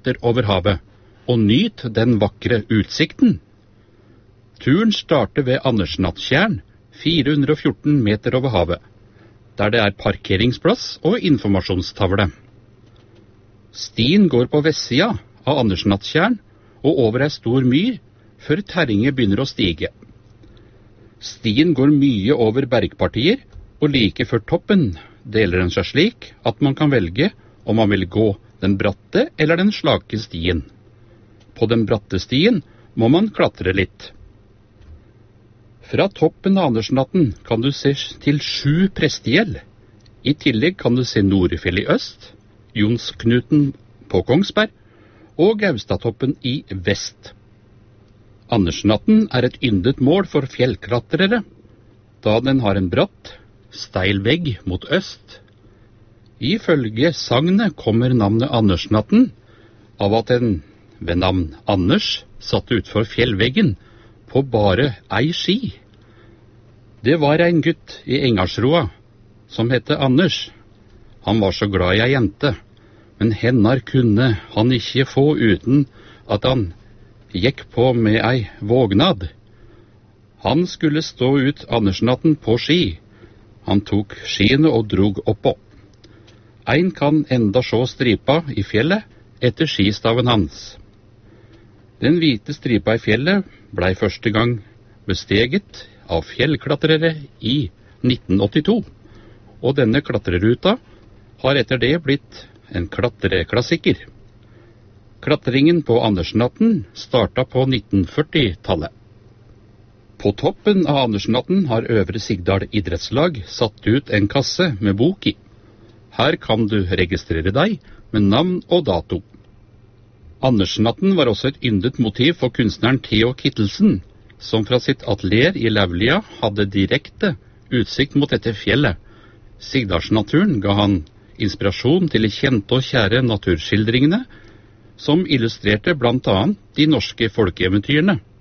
meter over havet, og nyt den vakre utsikten. Turen starter ved Andersnattjern, 414 meter over havet, der det er parkeringsplass og informasjonstavle. Stien går på vestsida av Andersnattjern og over ei stor myr, før terrenget begynner å stige. Stien går mye over bergpartier, og like før toppen deler den seg slik at man kan velge om man vil gå den bratte eller den slake stien. På den bratte stien må man klatre litt. Fra toppen av Andersnatten kan du se til 7 prestegjeld. I tillegg kan du se Norefjell i øst, Jonsknuten på Kongsberg og Gaustatoppen i vest. Andersnatten er et yndet mål for fjellklatrere, da den har en bratt, steil vegg mot øst. Ifølge sagnet kommer navnet Andersnatten av at en ved navn Anders satt utfor fjellveggen på bare ei ski. Det var en gutt i Engarsroa som hette Anders. Han var så glad i ei jente, men hennar kunne han ikke få uten at han gikk på med ei vågnad. Han skulle stå ut Andersnatten på ski. Han tok skiene og drog oppå. Ein kan enda sjå stripa i fjellet etter skistaven hans. Den hvite stripa i fjellet blei første gang besteget av fjellklatrere i 1982, og denne klatreruta har etter det blitt en klatreklassiker. Klatringen på Andersnatten starta på 1940-tallet. På toppen av Andersnatten har Øvre Sigdal idrettslag satt ut en kasse med bok i. Her kan du registrere deg med navn og dato. Andersnatten var også et yndet motiv for kunstneren Theo Kittelsen, som fra sitt atelier i Laulia hadde direkte utsikt mot dette fjellet. Sigdalsnaturen ga han inspirasjon til de kjente og kjære naturskildringene, som illustrerte blant annet de norske folkeeventyrene.